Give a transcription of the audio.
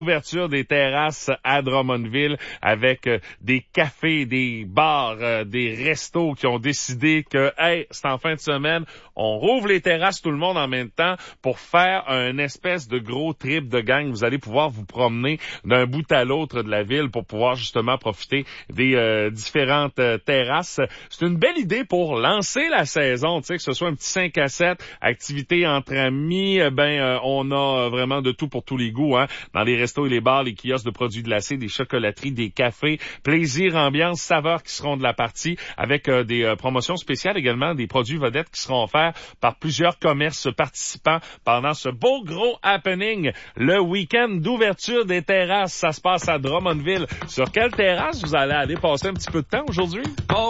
Ouverture des terrasses à Drummondville avec des cafés, des bars, des restos qui ont décidé que, hey, c'est en fin de semaine, on rouvre les terrasses tout le monde en même temps pour faire un espèce de gros trip de gang. Vous allez pouvoir vous promener d'un bout à l'autre de la ville pour pouvoir justement profiter des différentes terrasses. C'est une belle idée pour lancer la saison, tu sais, que ce soit un petit 5 à 7, activité entre amis, on a vraiment de tout pour tous les goûts, hein, dans les restos et les bars, les kiosques de produits glacés, des chocolateries, des cafés, plaisir, ambiance, saveurs qui seront de la partie avec des promotions spéciales également, des produits vedettes qui seront offerts par plusieurs commerces participants pendant ce beau gros happening. Le week-end d'ouverture des terrasses, ça se passe à Drummondville. Sur quelle terrasse vous allez aller passer un petit peu de temps aujourd'hui?